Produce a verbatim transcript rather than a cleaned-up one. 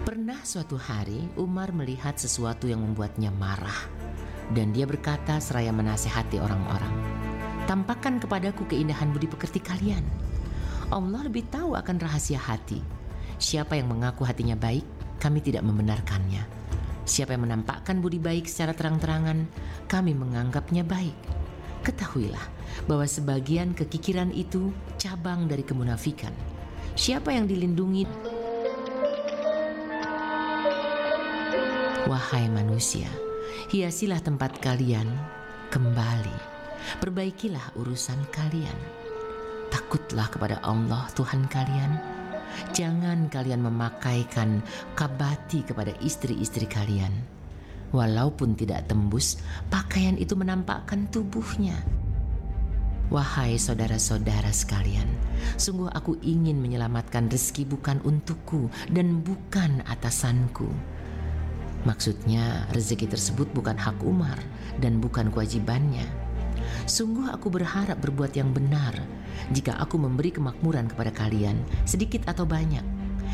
Pernah suatu hari Umar melihat sesuatu yang membuatnya marah, dan dia berkata seraya menasehati orang-orang, "Tampakkan kepadaku keindahan budi pekerti kalian. Allah lebih tahu akan rahasia hati. Siapa yang mengaku hatinya baik, kami tidak membenarkannya. Siapa yang menampakkan budi baik secara terang-terangan, kami menganggapnya baik. Ketahuilah bahwa sebagian kekikiran itu cabang dari kemunafikan. Siapa yang dilindungi..." Wahai manusia, hiasilah tempat kalian kembali. Perbaikilah urusan kalian. Takutlah kepada Allah Tuhan kalian. Jangan kalian memakaikan kabati kepada istri-istri kalian. Walaupun tidak tembus, pakaian itu menampakkan tubuhnya. Wahai saudara-saudara sekalian, sungguh aku ingin menyelamatkan rezeki bukan untukku dan bukan atasanku. Maksudnya rezeki tersebut bukan hak Umar dan bukan kewajibannya. Sungguh aku berharap berbuat yang benar jika aku memberi kemakmuran kepada kalian, sedikit atau banyak.